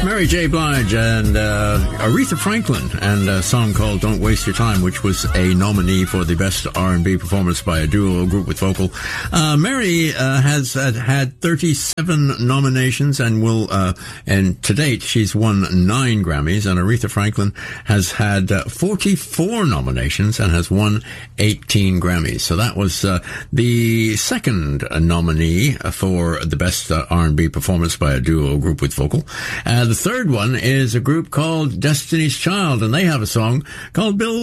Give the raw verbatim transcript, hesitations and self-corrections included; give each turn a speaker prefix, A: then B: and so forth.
A: Mary J. Blige and uh, Aretha Franklin and a song called Don't Waste Your Time, which was a nominee for the Best R and B Performance by a Duo Group with Vocal. Uh, Mary uh, has uh, had thirty-seven nominations and will, uh, and to date, she's won nine Grammys, and Aretha Franklin has had uh, forty-four nominations and has won eighteen Grammys. So that was uh, the second uh, nominee for the Best uh, R and B Performance by a Duo Group with Vocal. Uh, the third one is a group called Destiny's Child, and they have a song called Bill